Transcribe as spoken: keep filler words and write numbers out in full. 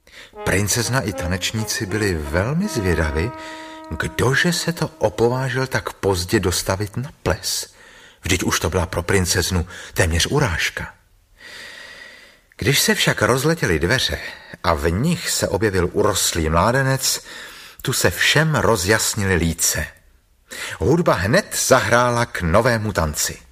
Princezna i tanečníci byli velmi zvědaví, kdože se to opovážil tak pozdě dostavit na ples. Vždyť už to byla pro princeznu téměř urážka. Když se však rozletěly dveře a v nich se objevil urostlý mládenec, tu se všem rozjasnily líce. Hudba hned zahrála k novému tanci.